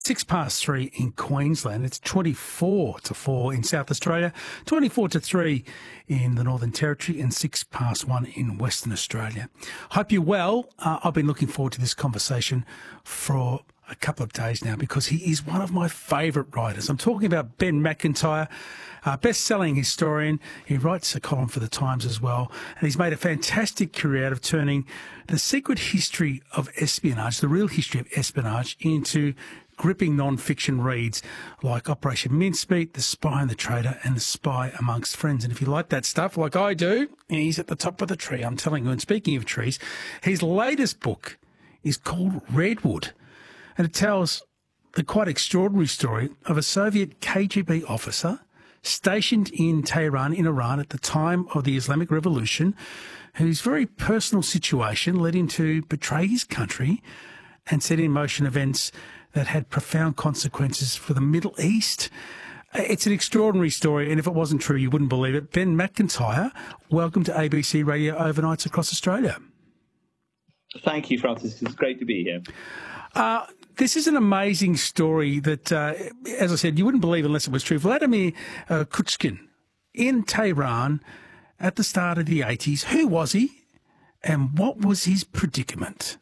3:06 in Queensland. It's 24-4 in South Australia, 24-3 in the Northern Territory, and 1:06 in Western Australia. Hope you're well. I've been looking forward to this conversation for a couple of days now because he is one of my favourite writers. I'm talking about Ben Macintyre, best-selling historian. He writes a column for The Times as well, and he's made a fantastic career out of turning the secret history of espionage, the real history of espionage, into gripping non-fiction reads like Operation Mincemeat, The Spy and the Traitor, and The Spy Amongst Friends. And if you like that stuff, like I do, he's at the top of the tree, I'm telling you. And speaking of trees, his latest book is called Redwood, and it tells the quite extraordinary story of a Soviet KGB officer stationed in Tehran in Iran at the time of the Islamic Revolution, whose very personal situation led him to betray his country and set in motion events that had profound consequences for the Middle East. It's an extraordinary story, and if it wasn't true, you wouldn't believe it. Ben Macintyre, welcome to ABC Radio Overnights across Australia. Thank you, Francis. It's great to be here. This is an amazing story that, as I said, you wouldn't believe unless it was true. Vladimir Kuchkin in Tehran at the start of the 80s. Who was he and what was his predicament?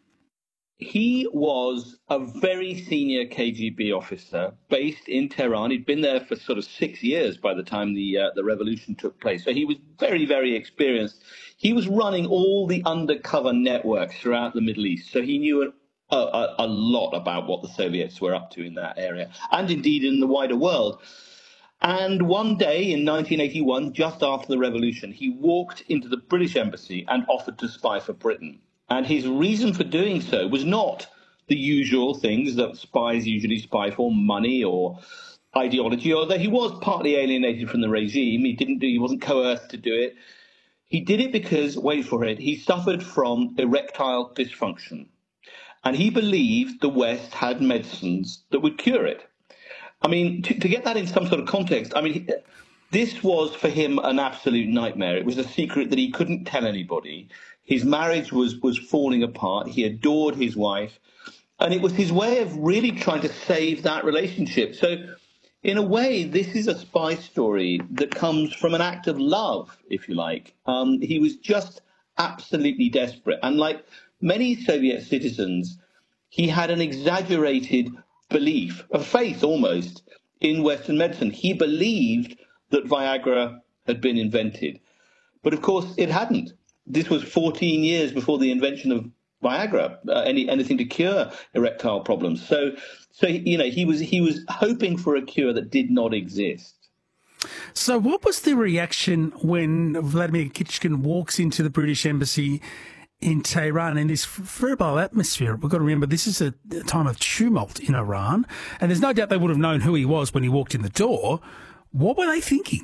He was a very senior KGB officer based in Tehran. He'd been there for sort of 6 years by the time the revolution took place. So he was very, very experienced. He was running all the undercover networks throughout the Middle East. So he knew a lot about what the Soviets were up to in that area, and indeed in the wider world. And one day in 1981, just after the revolution, he walked into the British embassy and offered to spy for Britain. And his reason for doing so was not the usual things that spies usually spy for, money or ideology, although he was partly alienated from the regime. He wasn't coerced to do it. He did it because, wait for it, he suffered from erectile dysfunction. And he believed the West had medicines that would cure it. I mean, to get that in some sort of context, I mean, this was for him an absolute nightmare. It was a secret that he couldn't tell anybody. His marriage was falling apart. He adored his wife. And it was his way of really trying to save that relationship. So in a way, this is a spy story that comes from an act of love, if you like. He was just absolutely desperate. And like many Soviet citizens, he had an exaggerated belief, a faith almost, in Western medicine. He believed that Viagra had been invented. But of course, it hadn't. This was 14 years before the invention of Viagra, anything to cure erectile problems. So he was hoping for a cure that did not exist. So what was the reaction when Vladimir Kuchkin walks into the British embassy in Tehran in this febrile atmosphere? We've got to remember this is a time of tumult in Iran, and there's no doubt they would have known who he was when he walked in the door. What were they thinking?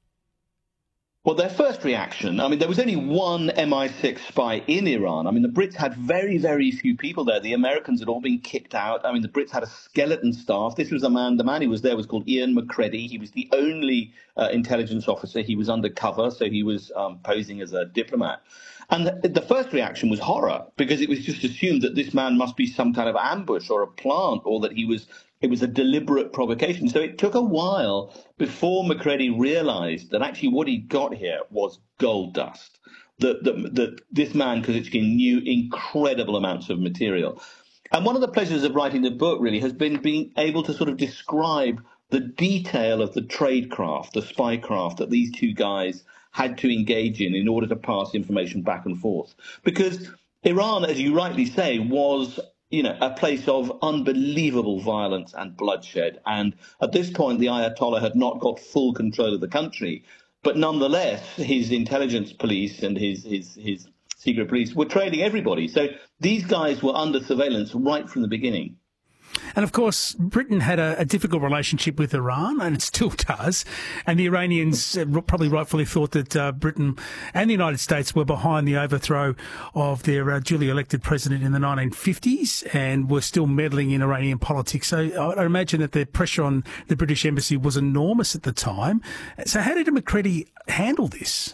Well, their first reaction, I mean, there was only one MI6 spy in Iran. I mean, the Brits had very, very few people there. The Americans had all been kicked out. I mean, the Brits had a skeleton staff. This was the man who was there was called Ian Macready. He was the only intelligence officer. He was undercover, so he was posing as a diplomat. And the first reaction was horror, because it was just assumed that this man must be some kind of ambush or a plant, or that it was a deliberate provocation. So it took a while before Macready realized that actually what he got here was gold dust, that this man, Kuchkin, knew incredible amounts of material. And one of the pleasures of writing the book really has been being able to sort of describe the detail of the tradecraft, the spycraft that these two guys had to engage in order to pass information back and forth. Because Iran, as you rightly say, was a place of unbelievable violence and bloodshed. And at this point, the Ayatollah had not got full control of the country. But nonetheless, his intelligence police and his secret police were trailing everybody. So these guys were under surveillance right from the beginning. And of course, Britain had a difficult relationship with Iran, and it still does. And the Iranians probably rightfully thought that Britain and the United States were behind the overthrow of their duly elected president in the 1950s and were still meddling in Iranian politics. So I imagine that the pressure on the British embassy was enormous at the time. So how did Macready handle this?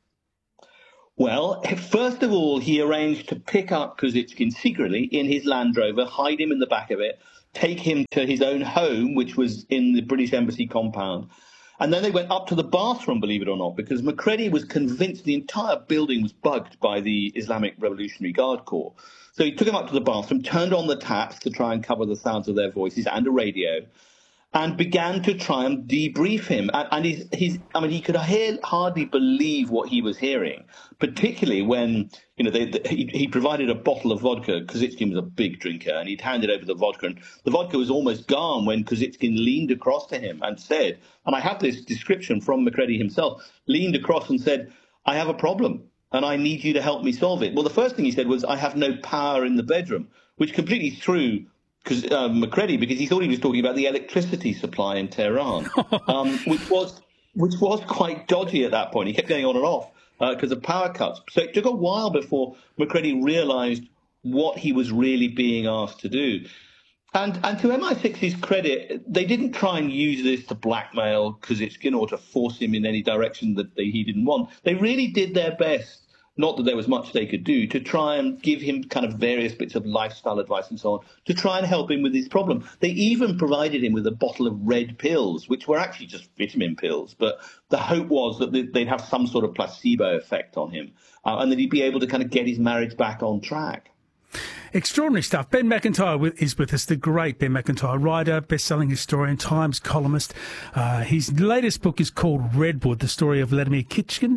Well, first of all, he arranged to pick up Kuchkin secretly in his Land Rover, hide him in the back of it, take him to his own home, which was in the British Embassy compound. And then they went up to the bathroom, believe it or not, because Macready was convinced the entire building was bugged by the Islamic Revolutionary Guard Corps. So he took him up to the bathroom, turned on the taps to try and cover the sounds of their voices and a radio, and began to try and debrief him. And he could hardly believe what he was hearing, particularly when, he provided a bottle of vodka. Kazitskin was a big drinker, and he'd handed over the vodka, and the vodka was almost gone when Kazitskin leaned across to him and said, and I have this description from Macready himself, leaned across and said, "I have a problem, and I need you to help me solve it." Well, the first thing he said was, "I have no power in the bedroom," which completely threw Macready, because he thought he was talking about the electricity supply in Tehran, which was quite dodgy at that point. He kept going on and off because of power cuts. So it took a while before Macready realised what he was really being asked to do. And to MI6's credit, they didn't try and use this to blackmail Kazitskin or to force him in any direction that he didn't want. They really did their best. Not that there was much they could do, to try and give him kind of various bits of lifestyle advice and so on, to try and help him with his problem. They even provided him with a bottle of red pills, which were actually just vitamin pills. But the hope was that they'd have some sort of placebo effect on him and that he'd be able to kind of get his marriage back on track. Extraordinary stuff. Ben McIntyre is with us, the great Ben McIntyre, writer, best-selling historian, Times columnist. His latest book is called Redwood, the story of Vladimir Kitchkin,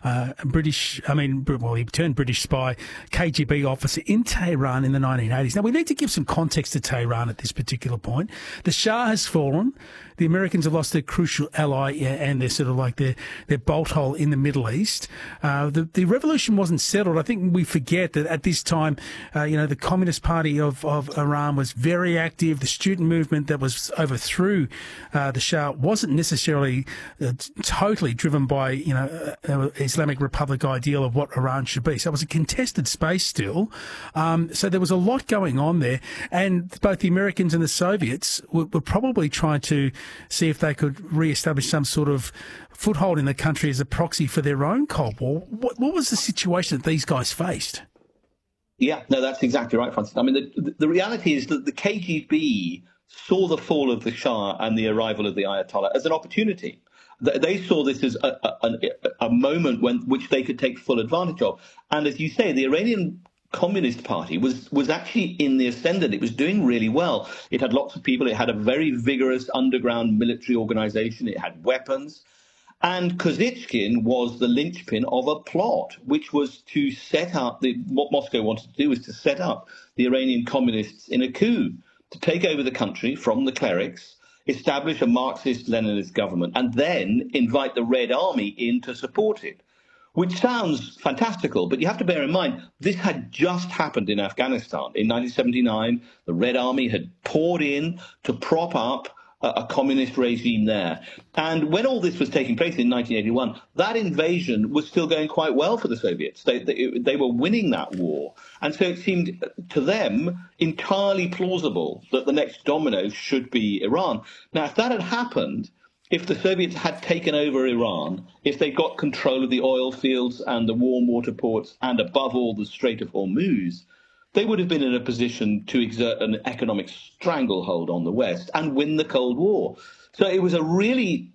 he turned British spy, KGB officer in Tehran in the 1980s. Now, we need to give some context to Tehran at this particular point. The Shah has fallen. The Americans have lost their crucial ally and they're sort of like their bolt hole in the Middle East. The revolution wasn't settled. I think we forget that at this time, the Communist Party of Iran was very active. The student movement that was overthrew the Shah wasn't necessarily totally driven by, Islamic Republic ideal of what Iran should be. So it was a contested space still. So there was a lot going on there. And both the Americans and the Soviets were probably trying to see if they could re-establish some sort of foothold in the country as a proxy for their own Cold War. What was the situation that these guys faced? Yeah, no, that's exactly right, Francis. I mean, the reality is that the KGB saw the fall of the Shah and the arrival of the Ayatollah as an opportunity. They saw this as a moment which they could take full advantage of. And as you say, the Iranian Communist Party was actually in the ascendant. It was doing really well. It had lots of people. It had a very vigorous underground military organization. It had weapons. And Kazitskin was the linchpin of a plot, which was to set up what Moscow wanted to do was to set up the Iranian communists in a coup, to take over the country from the clerics, establish a Marxist-Leninist government, and then invite the Red Army in to support it. Which sounds fantastical, but you have to bear in mind, this had just happened in Afghanistan. In 1979, the Red Army had poured in to prop up a communist regime there. And when all this was taking place in 1981, that invasion was still going quite well for the Soviets. They were winning that war. And so it seemed to them entirely plausible that the next domino should be Iran. Now, if that had happened, if the Soviets had taken over Iran, if they got control of the oil fields and the warm water ports, and above all the Strait of Hormuz, they would have been in a position to exert an economic stranglehold on the West and win the Cold War. So it was a really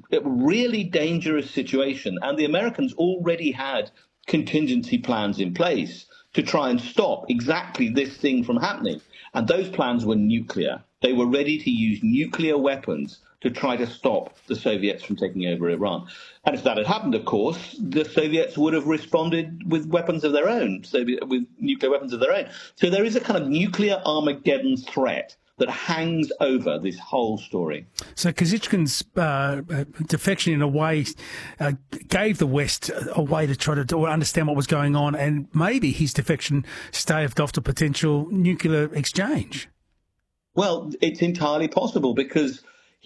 dangerous situation. And the Americans already had contingency plans in place to try and stop exactly this thing from happening. And those plans were nuclear. They were ready to use nuclear weapons to try to stop the Soviets from taking over Iran. And if that had happened, of course, the Soviets would have responded with weapons of their own, with nuclear weapons of their own. So there is a kind of nuclear Armageddon threat that hangs over this whole story. So Kazitskin's defection, in a way, gave the West a way to try to understand what was going on, and maybe his defection staved off the potential nuclear exchange. Well, it's entirely possible because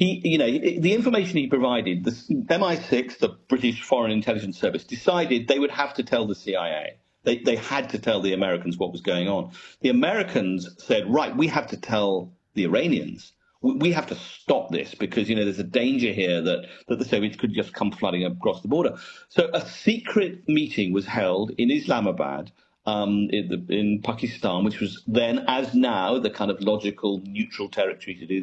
the information he provided, the MI6, the British Foreign Intelligence Service, decided they would have to tell the CIA. They had to tell the Americans what was going on. The Americans said, right, we have to tell the Iranians. We have to stop this because, there's a danger here that the Soviets could just come flooding across the border. So a secret meeting was held in Islamabad, in Pakistan, which was then, as now, the kind of logical neutral territory to do